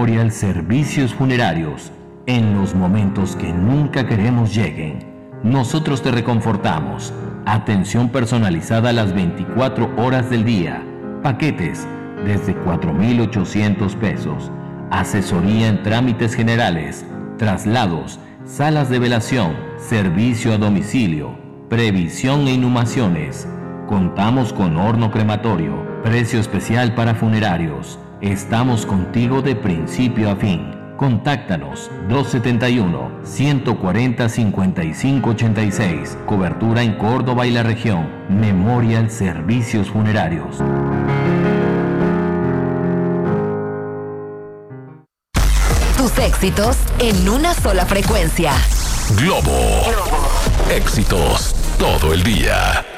Memorial Servicios Funerarios. En los momentos que nunca queremos lleguen, nosotros te reconfortamos. Atención personalizada las 24 horas del día. Paquetes desde 4,800 pesos. Asesoría en trámites generales, traslados, salas de velación, servicio a domicilio, previsión e inhumaciones. Contamos con horno crematorio, precio especial para funerarios. Estamos contigo de principio a fin. Contáctanos 271-140-5586. Cobertura en Córdoba y la región. Memorial Servicios Funerarios. Tus éxitos en una sola frecuencia. Globo. Éxitos todo el día.